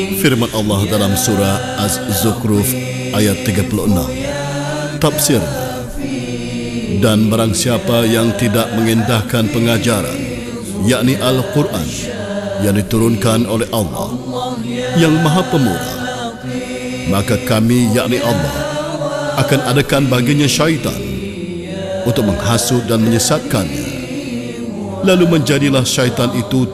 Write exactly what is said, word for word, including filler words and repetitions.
Firman Allah dalam surah Az-Zukhruf ayat tiga puluh enam. Tafsir: dan barang siapa yang tidak mengendahkan pengajaran, yakni Al-Quran yang diturunkan oleh Allah yang Maha Pemurah, maka kami, yakni Allah, akan adakan baginya syaitan untuk menghasut dan menyesatkannya. Lalu menjadilah syaitan itu